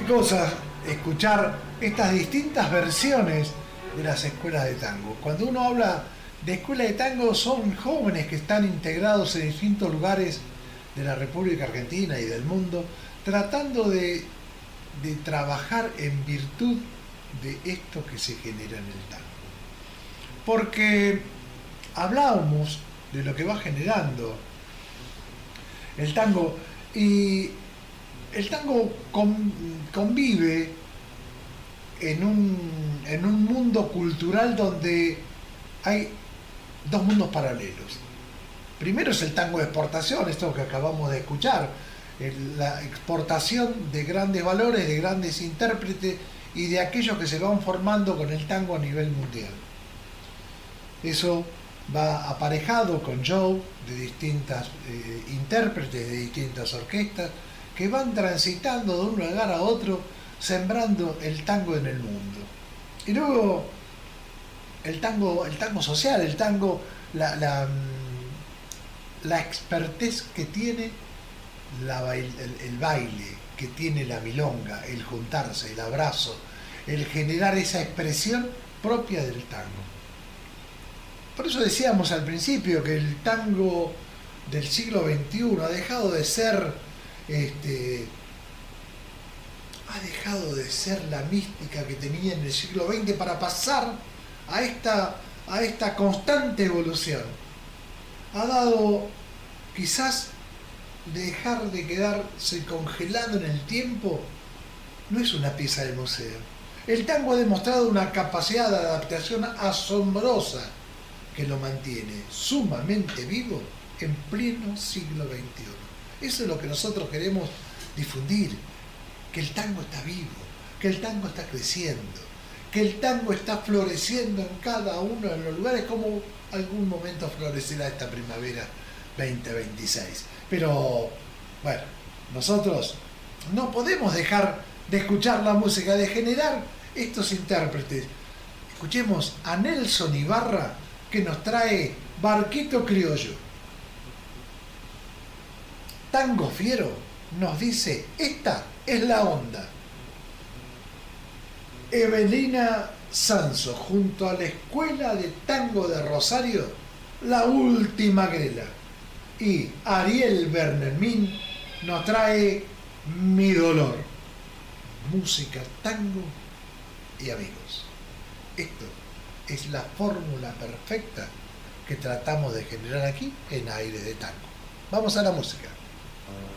cosa escuchar estas distintas versiones de las escuelas de tango. Cuando uno habla de escuela de tango, son jóvenes que están integrados en distintos lugares de la República Argentina y del mundo, tratando de trabajar en virtud de esto que se genera en el tango. Porque hablábamos de lo que va generando el tango, y el tango convive en un mundo cultural donde hay dos mundos paralelos. Primero es el tango de exportación, esto que acabamos de escuchar, la exportación de grandes valores, de grandes intérpretes y de aquellos que se van formando con el tango a nivel mundial. Eso va aparejado con show de distintas intérpretes de distintas orquestas que van transitando de un lugar a otro, sembrando el tango en el mundo. Y luego el tango social, el tango, la expertez que tiene el baile, que tiene la milonga, el juntarse, el abrazo, el generar esa expresión propia del tango. Por eso decíamos al principio que el tango del siglo XXI ha dejado de ser la mística que tenía en el siglo XX para pasar a esta constante evolución. Ha dado quizás dejar de quedarse congelado en el tiempo. No es una pieza de museo. El tango ha demostrado una capacidad de adaptación asombrosa que lo mantiene sumamente vivo en pleno siglo XXI. Eso es lo que nosotros queremos difundir, que el tango está vivo, que el tango está creciendo, que el tango está floreciendo en cada uno de los lugares, como algún momento florecerá esta primavera 2026. Pero bueno, nosotros no podemos dejar de escuchar la música, de generar estos intérpretes. Escuchemos a Nelson Ibarra, que nos trae Barquito Criollo. Tango Fiero nos dice: esta es la onda. Evelina Sanso, junto a la Escuela de Tango de Rosario, La Última Grela. Y Ariel Bernermín nos trae Mi Dolor. Música, tango y amigos. Esto es la fórmula perfecta que tratamos de generar aquí en Aire de Tango. Vamos a la música.